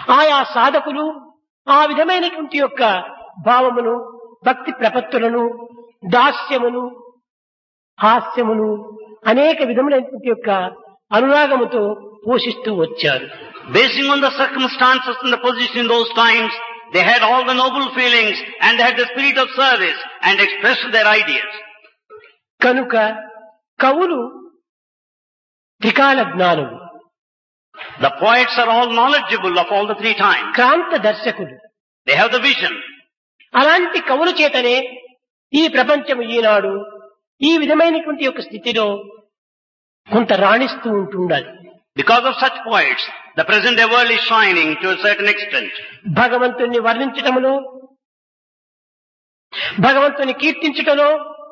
ఆయా సాధకులు ఆ విధమైనటువంటి యొక్క భావమును, భక్తి ప్రపత్తులను, దాస్యమును, హాస్యమును అనేక విధములైనటువంటి యొక్క అనురాగముతో పోషిస్తూ వచ్చారు. Basing on the circumstances and the position in those times, they had all the noble feelings and they had the spirit of service and expressed their ideas. కనుక కవులు త్రికాల జ్ఞానులు, The poets are all knowledgeable of all the three times. క్రాంత దర్శకులు. They have the vision. అలాంటి కవుల చేతనే ఈ ప్రపంచం ఈనాడు ఈ విధమైనటువంటి యొక్క స్థితిలో కొంత రాణిస్తూ ఉంటుండాలి. Because of such poets, the present day world is shining to a certain extent. భగవంతుని వర్ణించటములో, భగవంతుని కీర్తించటంలో,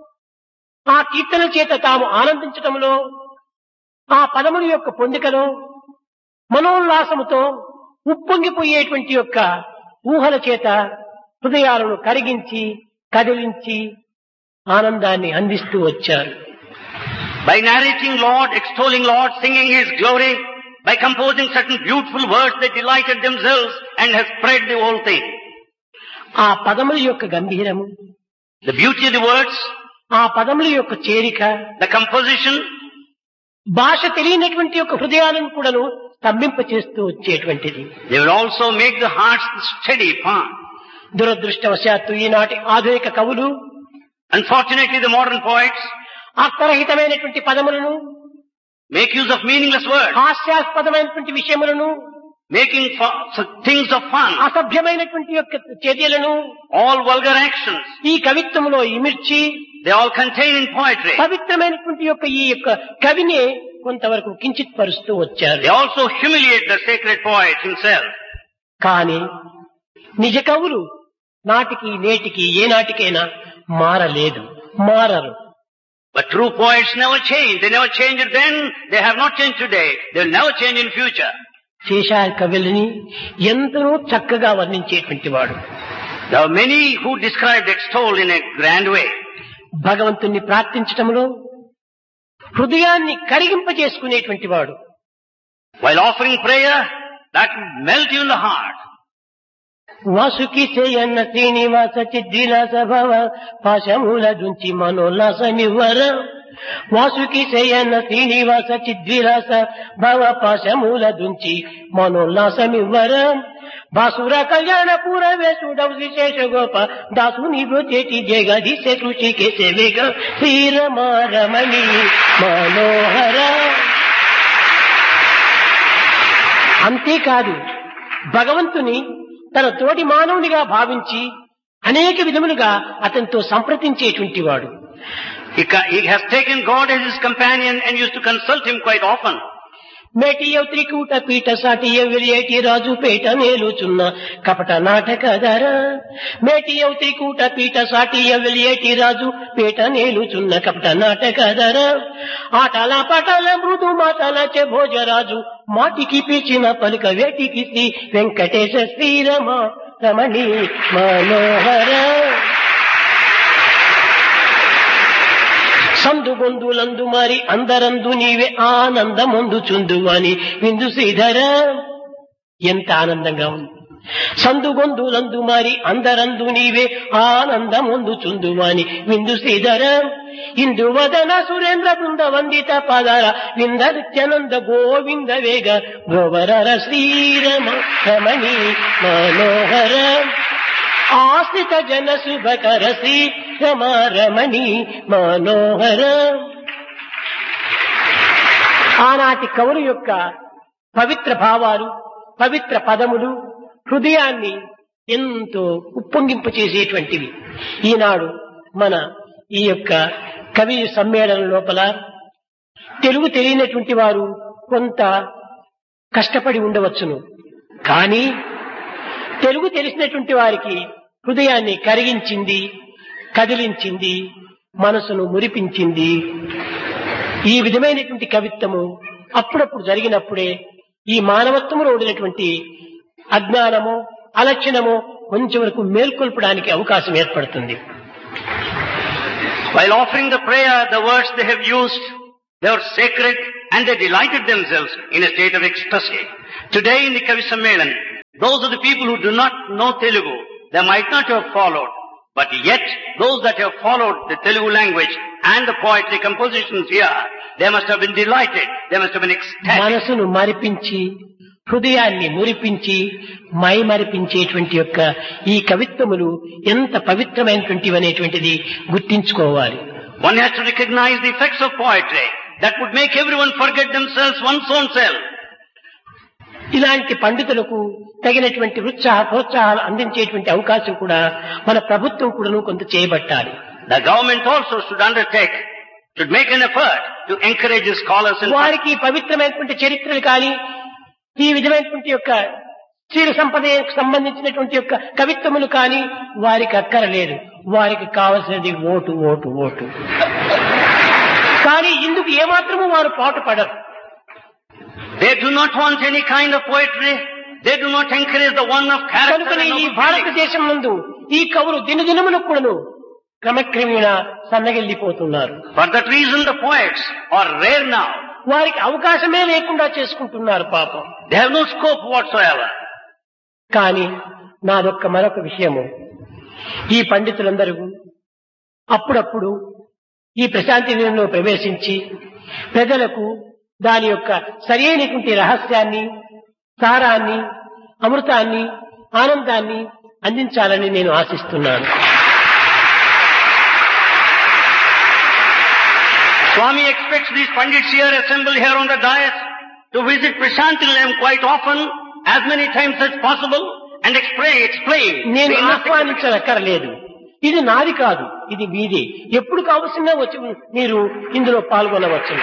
ఆ కీర్తన చేత తాము ఆనందించటంలో, ఆ పదముల యొక్క పొందికలో మనోల్లాసముతో ఉప్పొంగిపోయేటువంటి యొక్క ఊహల చేత హృదయాలను కరిగించి కదిలించి ఆనందాన్ని అందిస్తూ వచ్చారు. By narrating Lord, extolling Lord, singing His glory, by composing certain beautiful words, they delighted themselves and have spread the whole thing. ఆ పదముల యొక్క గంభీరము, The beauty of the words, ఆ పదముల యొక్క చేరిక, the composition, భాష తెలియనటువంటి యొక్క హృదయాలను కూడాను స్తంభింప చేస్తూ వచ్చేటువంటిది. they will also make the hearts steady upon. దురదృష్టవశాత్తు ఈనాటి ఆధునిక కవులు Unfortunately, the modern poets అర్థరహితమైనటువంటి పదములను, make use of meaningless words, హాస్యాస్పదమైనటువంటి విషయములను, making things of fun, అసభ్యమైనటువంటి యొక్క చర్యలను all vulgar actions. ఈ కవిత్వములో ఇమిర్చి They all contain in poetry. పవిత్రమైనటువంటి యొక్క ఈ యొక్క కవిని కొంతవరకు కించిత్ పరుస్తూ వచ్చారు. They also humiliate the sacred poet himself. కానీ నిజ కవులు నాటికి నేటికి ఏ నాటికైనా మారలేదు, మారరు. But true poets never change. They never changed then. They have not changed today. They will never change in future. శేషాయ కవులని ఎంతనో చక్కగా వర్ణించేటువంటి వాడు. There are many who described, extolled in a grand way. భగవంతుణ్ణి ప్రార్థించటంలో హృదయాన్ని కరిగింపజేసుకునేటువంటి వాడు. While offering prayer, that will melt you in the heart. Vasuki చేయన్న Srinivasa చిద్విలాస భవ పాశమూల దుంచి మనోల్లాసమివ్వర. వాసుకి చేయన్న శ్రీనివాస చిద్విలాస భవ పాశమూల దుంచి మనోల్లాసమివ్వర. బాసుర కళ్యాణ పూరవేశుడవు విశేష గోప దాసుని బ్రోచేటి జగదీశ కృషికే సేవేగ శ్రీరమారమణి మనోహర. అంతేకాదు భగవంతుని తన తోటి మానవునిగా భావించి అనేక విధములుగా అతనితో సంప్రదించేటువంటి వాడు. He has taken God as his companion and used to consult him quite often. మేటియ Trikuta పీఠ సాటియ విలియేటి రాజు పేట నేలుచున్న కపట నాటకధర. మేటియ త్రికూట పీఠ సాటియ విలియేటి రాజు పేట నేలుచున్న కపట నాటకధర. ఆటల పటల మృదు మాటల భోజరాజు మాటికి పీచిన పలుక వేటికి శ్రీ వెంకటేశ శ్రీరమ రమణి మనోహర. సందుగొందులందు మరి అందరందు నీవే ఆనందముందు చుందువని విందు శ్రీధర. ఎంత ఆనందంగా ఉంది. సందుగొందులందు మరి అందరందు నీవే ఆనందముందు చుందువని విందు శ్రీధర. ఇందువదన సురేంద్ర బృంద వందిత పదర విందత్యనంద గోవింద వేగ గోవరర శ్రీరమ రమణి మనోహర. ఆశ్రిత జన శుభకర శ్రీ రమారమణి మనోహర. ఆనాటి కవుల యొక్క పవిత్ర భావాలు, పవిత్ర పదములు హృదయాన్ని ఎంతో ఉప్పొంగింపు చేసేటువంటివి. ఈనాడు మన ఈ యొక్క కవి సమ్మేళనం లోపల తెలుగు తెలియనటువంటి వారు కొంత కష్టపడి ఉండవచ్చును. కానీ తెలుగు తెలిసినటువంటి వారికి హృదయాన్ని కరిగించింది, కదిలించింది, మనసును మురిపించింది. ఈ విధమైనటువంటి కవిత్వము అప్పుడప్పుడు జరిగినప్పుడే ఈ మానవత్వములో ఉండినటువంటి అజ్ఞానము, అలక్షణము కొంచెం వరకు మేల్కొల్పడానికి అవకాశం ఏర్పడుతుంది. While offering the prayer, the words they have used, they were sacred and they delighted themselves in a state of ecstasy. Today in the Kavi Sammelan, Those are the people who do not know Telugu. They might not have followed. But yet, those that have followed the Telugu language and the poetry compositions here, they must have been delighted. They must have been ecstatic. మనసును మరిపించి హృదయాన్ని మురిపించి my మరిపించేటువంటి యొక్క ఈ కవిత్వములు ఎంత పవిత్రమైనటువంటివి అనేటువంటిది గుర్తించుకోవాలి. One has to recognize the effects of poetry that would make everyone forget themselves, one's own self. ఇలాంటి పండితులకు తగినటువంటి ప్రోత్సాహాలు అందించేటువంటి అవకాశం కూడా మన ప్రభుత్వం కూడాను కొంత చేయబట్టాలి. The government also should make an effort to encourage the scholars and వారికి పవిత్రమైనటువంటి చరిత్రలు కానీ ఈ విధమైనటువంటి యొక్క స్త్రీల సంపదకు సంబంధించినటువంటి యొక్క కవిత్వములు కానీ వారికి అక్కరలేదు. వారికి కావలసినది ఓటు ఓటు ఓటు. కానీ ఇందుకు ఏమాత్రము వారు పాటుపడరు. They do not want any kind of poetry. They do not encourage the one of character. కనుకనే ఈ భారతదేశం నందు ఈ కవులు దినదినములకు కూడాను క్రమక్రమేణా సన్నగిల్లిపోతున్నారు. For that reason the poets are rare now. వారికి అవకాశమే లేకుండా చేసుకుంటున్నారు పాపం. They have no scope whatsoever. కానీ నాదొక్క మరొక విషయము, ఈ పండితులందరూ అప్పుడప్పుడు ఈ ప్రశాంతి నిలయంలో ప్రవేశించి ప్రజలకు దాని యొక్క సరైనటువంటి రహస్యాన్ని, సారాన్ని, అమృతాన్ని, ఆనందాన్ని అందించాలని నేను ఆశిస్తున్నాను. Swami expects these pandits here assembled here on the dais to visit Prashanti Nilayam quite often, as many times as possible, and explain. నేను ఆహ్వానించక్కర్లేదు. ఇది నాది కాదు, ఇది మీదే. ఎప్పుడు కావలసినా వచ్చి మీరు ఇందులో పాల్గొనవచ్చు.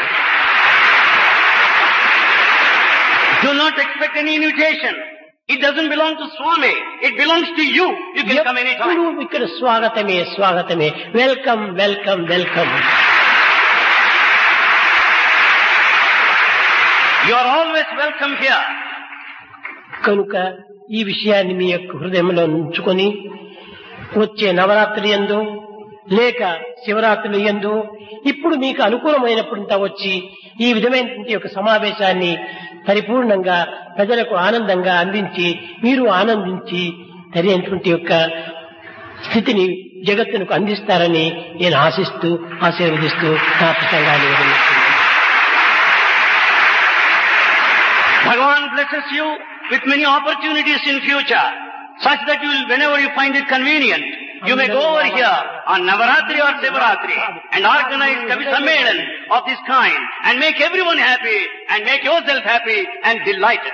Do not expect any invitation. It doesn't belong to Swami. It belongs to you. You can come anytime. ఎప్పుడు ఇక్కడ స్వాగతమే స్వాగతమే. Welcome welcome welcome. You are always welcome here. కనుక ఈ విషయాన్ని మీ యొక్క హృదయంలో ఉంచుకొని వచ్చే నవరాత్రి యందు లేక శివరాత్రులు యందు ఇప్పుడు మీకు అనుకూలమైనప్పుడంతా వచ్చి ఈ విధమైనటువంటి యొక్క సమావేశాన్ని పరిపూర్ణంగా ప్రజలకు ఆనందంగా అందించి మీరు ఆనందించి సరైనటువంటి యొక్క స్థితిని జగత్తునకు అందిస్తారని నేను ఆశిస్తూ ఆశీర్వదిస్తూ నా ప్రసంగాన్ని వదిలిస్తున్నాను. Bhagavan blesses you with many opportunities in future, such that you will, whenever you find it convenient, you may go over here on Navaratri or Sivaratri and organize Kavi Sammelan of this kind and make everyone happy and make yourself happy and delighted.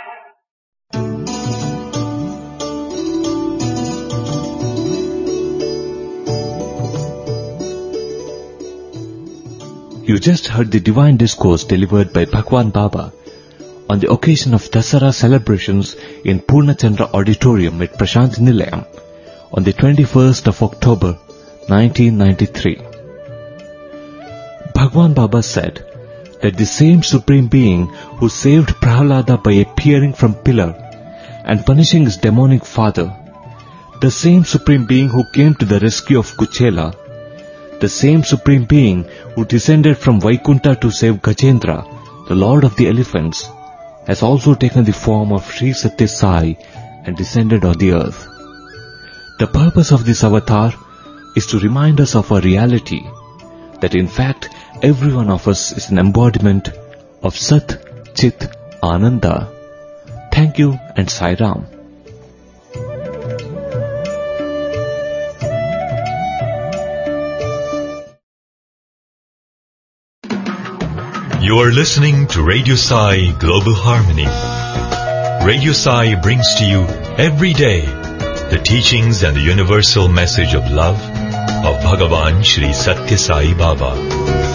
You just heard the divine discourse delivered by Bhagwan Baba on the occasion of Dasara celebrations in Purnachandra Auditorium at Prashanti Nilayam on the 21st of October 1993. Bhagwan Baba said that the same Supreme Being who saved Prahlada by appearing from pillar and punishing his demonic father, the same Supreme Being who came to the rescue of Kuchela, the same Supreme Being who descended from Vaikunta to save Gajendra, the Lord of the Elephants, has also taken the form of Sri Satya Sai and descended on the earth. The purpose of this avatar is to remind us of our reality, that in fact every one of us is an embodiment of Sat, Chit, Ananda. Thank you and Sai Ram. You are listening to Radio Sai Global Harmony. Radio Sai brings to you every day the teachings and the universal message of love of Bhagavan Sri Satya Sai Baba.